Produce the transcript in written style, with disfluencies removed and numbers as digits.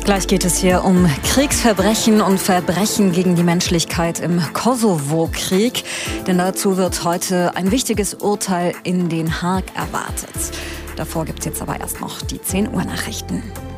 Gleich geht es hier um Kriegsverbrechen und Verbrechen gegen die Menschlichkeit im Kosovo-Krieg. Denn dazu wird heute ein wichtiges Urteil in Den Haag erwartet. Davor gibt es jetzt aber erst noch die 10 Uhr Nachrichten.